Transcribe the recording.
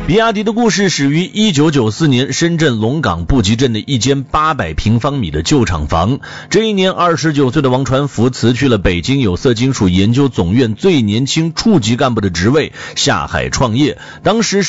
比亚迪的故事始于1994年深圳龙岗布吉镇的一间800平方米的旧厂房。这一年29岁的王传福辞去了北京有色金属研究总院最年轻处级干部的职位，下海创业。当时